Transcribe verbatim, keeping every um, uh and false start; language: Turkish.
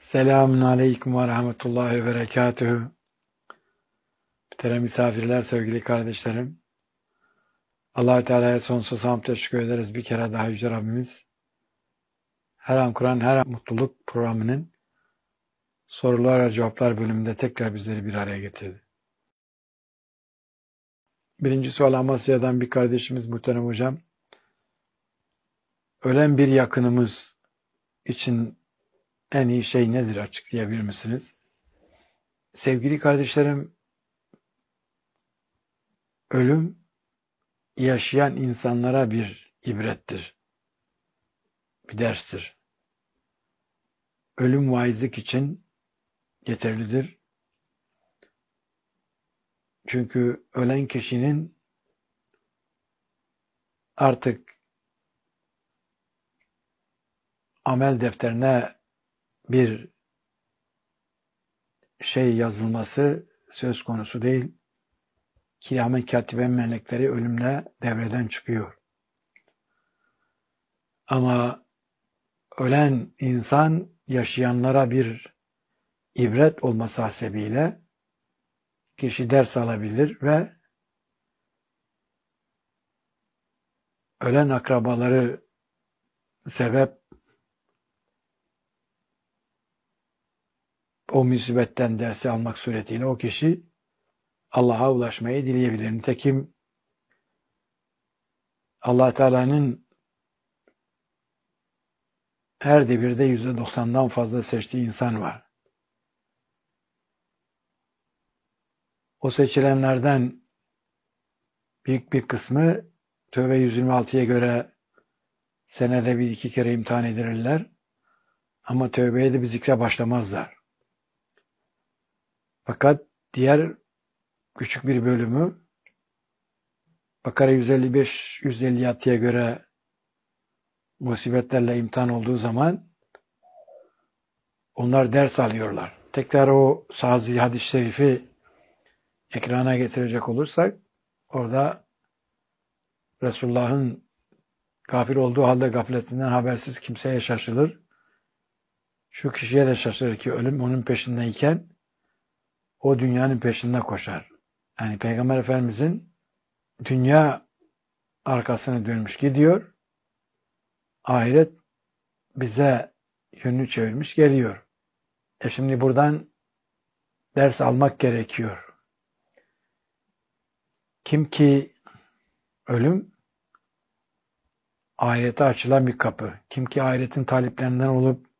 Selamun Aleyküm ve Rahmetullahi ve Berekatühü. Muhterem misafirler, sevgili kardeşlerim. Allah-u Teala'ya sonsuz hamd teşekkür ederiz. Bir kere daha Yüce Rabbimiz her an Kur'an, her an mutluluk programının sorular ve cevaplar bölümünde tekrar bizleri bir araya getirdi. Birinci sual Amasya'dan bir kardeşimiz muhterem hocam. Ölen bir yakınımız için en iyi şey nedir, açıklayabilir misiniz? Sevgili kardeşlerim, ölüm yaşayan insanlara bir ibrettir, bir derstir. Ölüm vaizlik için yeterlidir. Çünkü ölen kişinin artık amel defterine bir şey yazılması söz konusu değil. Kiramen katiben melekleri ölümle devreden çıkıyor. Ama ölen insan yaşayanlara bir ibret olması hasebiyle kişi ders alabilir ve ölen akrabaları sebep o musibetten dersi almak suretiyle o kişi Allah'a ulaşmayı dileyebilir. Nitekim Allah Teala'nın her devirde yüzde doksandan fazla seçtiği insan var. O seçilenlerden büyük bir kısmı Tevbe yüz yirmi altıya göre senede bir iki kere imtihan edilirler. Ama tövbeye de bir zikre başlamazlar. Fakat diğer küçük bir bölümü Bakara yüz elli beş yüz elli altıya göre musibetlerle imtihan olduğu zaman onlar ders alıyorlar. Tekrar o sahih hadis-i şerifi ekrana getirecek olursak orada Resulullah'ın gafil olduğu halde gafletinden habersiz kimseye şaşılır. Şu kişiye de şaşırır ki ölüm onun peşindeyken o dünyanın peşinde koşar. Yani Peygamber Efendimizin dünya arkasını dönmüş gidiyor. Ahiret bize yönünü çevirmiş geliyor. E şimdi buradan ders almak gerekiyor. Kim ki ölüm ahirete açılan bir kapı. Kim ki ahiretin taliplerinden olup